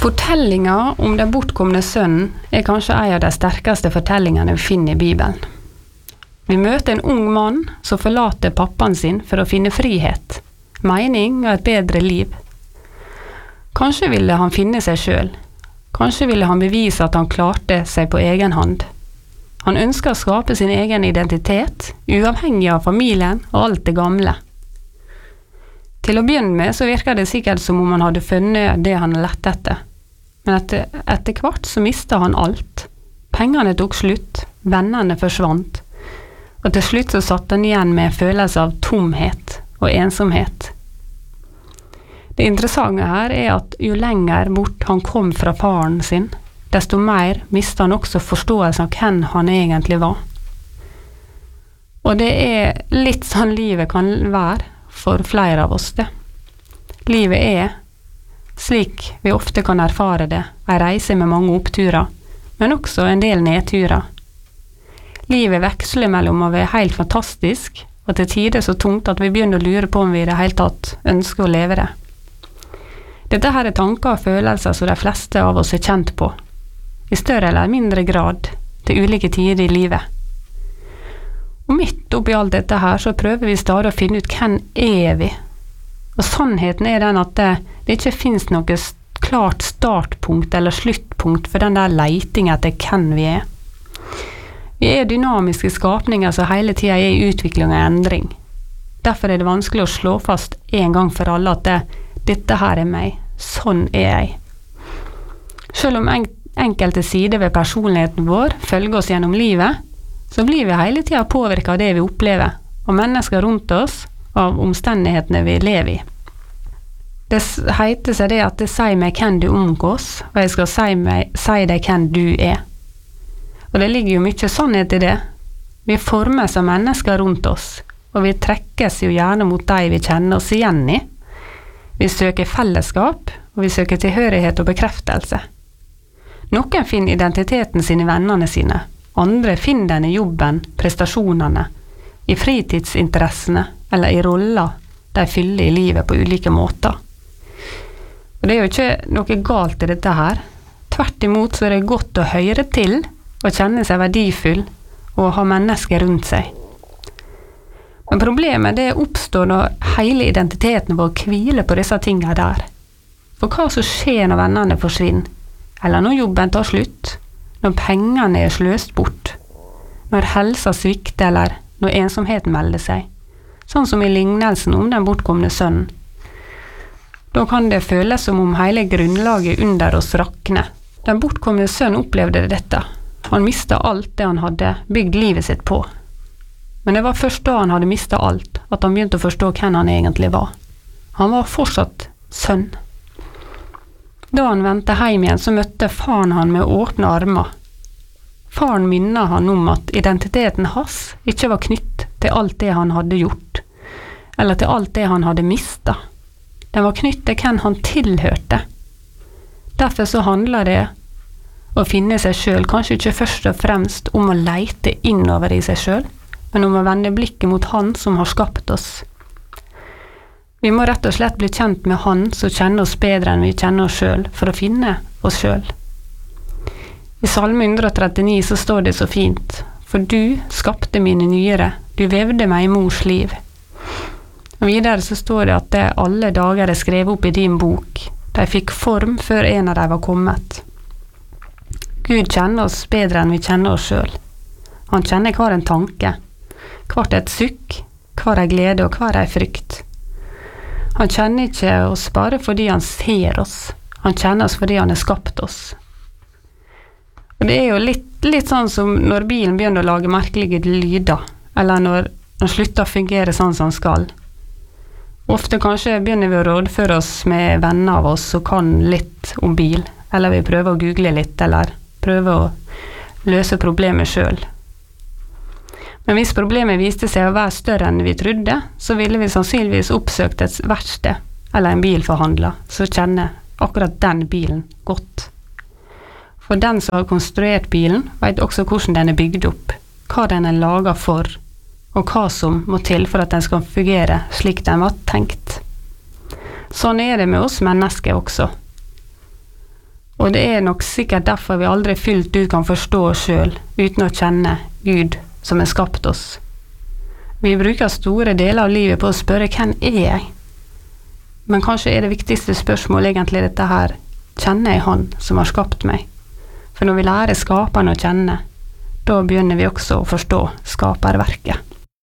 Fortellinga om den bortkomne sønnen kanskje en av de sterkeste fortellingene vi finner i Bibelen. Vi møter en ung mann som forlater pappaen sin for å finne frihet, mening og et bedre liv. Kanskje ville han finne seg selv. Kanskje ville han bevise at han klarte seg på egen hånd. Han ønsker å skape sin egen identitet, uavhengig av familien og alt det gamle. Til å begynne med så virker det sikkert som om han hadde funnet det han lette etter. Men etter hvert så mistet han alt. Pengene tok slutt, vennene forsvant, og til slutt så satt han igjen med en følelse av tomhet og ensomhet. Det interessante her at jo lenger bort han kom fra faren sin, desto mer mistet han også forståelsen av hvem han egentlig var. Og det litt sånn livet kan være for flere av oss det. Livet slik vi ofte kan erfare det, en reise med mange oppturer, men også en del nedturer. Livet veksler mellom å være helt fantastisk, og til tider så tungt at vi begynner å lure på om vi i det hele tatt ønsker å leve det. Dette her tanker og følelser som de fleste av oss kjent på, i større eller mindre grad, til ulike tider i livet. Og midt oppi alt dette her så prøver vi stadig å finne ut hvem vi. Og sannheten den at det ikke finnes noe klart startpunkt eller sluttpunkt for den der leiting etter hvem vi Vi dynamiske skapninger som hele tiden i utvikling og endring. Derfor det vanskelig å slå fast en gang for alle at dette her meg, sånn jeg. Selv om enkelte sider ved personligheten vår følger oss gjennom livet, så blir vi hele tiden påvirket av det vi opplever, og mennesker rundt oss, av omstendighetene vi lever i. Det heter seg det at det sier meg hvem du omgås, og jeg skal si deg hvem du Og det ligger jo mye sannhet i det. Vi formes av mennesker rundt oss, og vi trekkes jo gjerne mot de vi kjenner oss igjen i. Vi søker fellesskap, og vi søker tilhørighet og bekreftelse. Noen finner identiteten sin i vennene sine, andre finner den i jobben, prestasjonene, i fritidsinteressene eller i roller de fyller i livet på ulike måter. Og det jo ikke noe galt i dette her. Tvert imot så det godt å høre til og kjenne seg verdifull og ha mennesker rundt seg. Men problemet det oppstår når hele identiteten vår hviler på disse tingene der. For hva som skjer når vennene forsvinner, eller når jobben tar slutt, når pengene sløst bort, når helsa svikter eller når ensomheten melder seg, sånn som i lignelsen om den bortkomne sønnen. Da kan det føles som om hele grunnlaget under oss rakner. Den bortkomne sønnen opplevde dette. Han mistet alt det han hadde bygd livet sitt på. Men det var først da han hadde mistet alt, at han begynte å forstå hvem han egentlig var. Han var fortsatt sønn. Da han vendte hjem igjen, så møtte faren han med åpne armer. Faren minnet han om at identiteten hans ikke var knytt til alt det han hadde gjort, eller til alt det han hadde mistet. Den var knytt til hvem han tilhørte. Derfor så handler det å finne seg selv, kanskje ikke først og fremst om å leite innover i seg selv, men om å vende blikket mot han som har skapt oss. Vi må rett og slett bli kjent med han som kjenner oss bedre enn vi kjenner oss selv, for å finne oss selv. I Salme 139 så står det så fint: For du skapte mine nyre, du vevde meg i mors liv. Og videre så står det at alle dager skrevet opp i din bok. De fikk form før en av dem var kommet. Gud kjenner oss bedre enn vi kjenner oss selv. Han kjenner hver en tanke, hvert et sukk, hver en glede og hver en frykt. Han kjenner ikke oss bare fordi han ser oss. Han kjenner oss fordi han har skapt oss. Og det jo litt sånn som når bilen begynner å lage merkelige lyder, eller når den slutter å fungere sånn som den skal. Ofte kanskje begynner vi å rådføre oss med venner av oss som kan litt om bil, eller vi prøver å google litt, eller prøver å løse problemet selv. Men hvis problemet viste seg å være større enn vi trodde, så ville vi sannsynligvis oppsøkt et verksted eller en bilforhandler som kjenner akkurat den bilen godt. For den som har konstruert bilen, vet også hvordan den bygd opp, hva den laget for, og hva som må til for at den skal fungere slik den var tenkt. Sånn det med oss mennesker også. Og det nok sikkert derfor vi aldri fullt ut kan forstå oss selv, uten å kjenne Gud som har skapt oss. Vi bruker store deler av livet på å spørre hvem jeg? Men kanskje det viktigste spørsmålet egentlig dette her, kjenner jeg Han som har skapt meg? For når vi lærer skaperen å kjenne, da begynner vi også å forstå skaperverket.